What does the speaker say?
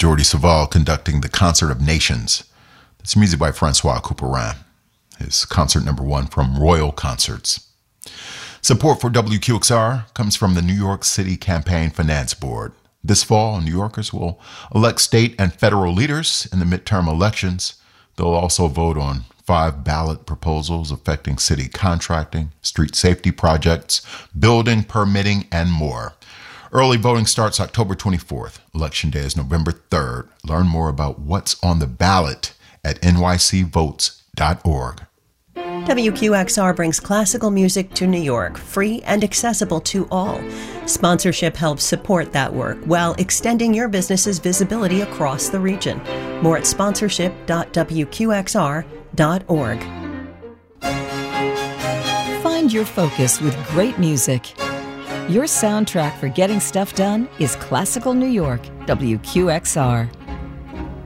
Jordi Savall conducting the Concert of Nations. That's music by Francois Couperin, his concert number 1 from Royal Concerts. Support for WQXR comes from the New York City Campaign Finance Board. This fall, New Yorkers will elect state and federal leaders in the midterm elections. They'll also vote on 5 ballot proposals affecting city contracting, street safety projects, building, permitting, and more. Early voting starts October 24th. Election day is November 3rd. Learn more about what's on the ballot at nycvotes.org. WQXR brings classical music to New York, free and accessible to all. Sponsorship helps support that work while extending your business's visibility across the region. More at sponsorship.wqxr.org. Find your focus with great music. Your soundtrack for getting stuff done is Classical New York, WQXR.